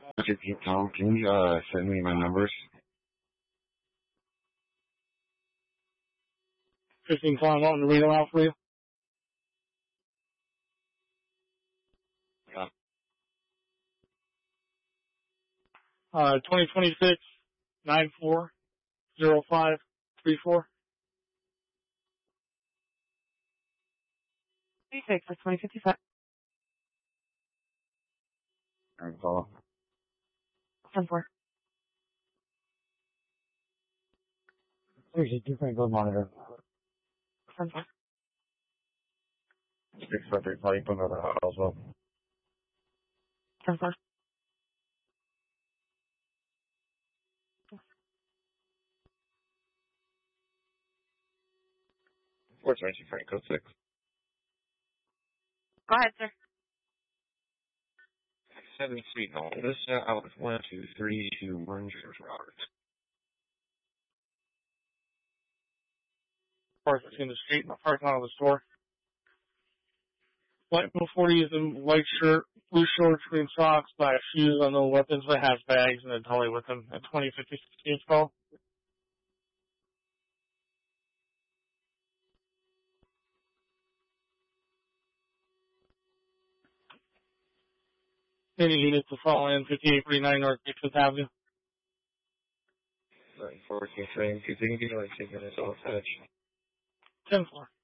Tom, can you send me my numbers? 15 calling on to read them out for you. Yeah. 2026 940534. 26 for 2055. All right, follow. 10-4. There's a different good monitor. 10-4. 653, probably put another hot as well. 10-4. 420, Frank, code 6. Go ahead, sir. 7 Sweet Home. This out of 12321 George Roberts. 415 the street in the parking lot of the store. White 40 is in white shirt, blue shorts, green socks, black shoes, unknown weapons, but has bags and a dolly with him at 2050 Steve's call. Any units to fall in 5839 North 5th Avenue. 14, Frank, you think you like taking this off edge? 10-4.